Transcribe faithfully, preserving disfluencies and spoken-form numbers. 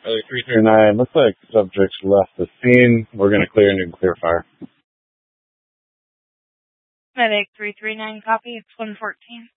Medic three three nine, looks like subjects left the scene. We're going to clear and clear fire. Medic three three nine, copy. It's one fourteen.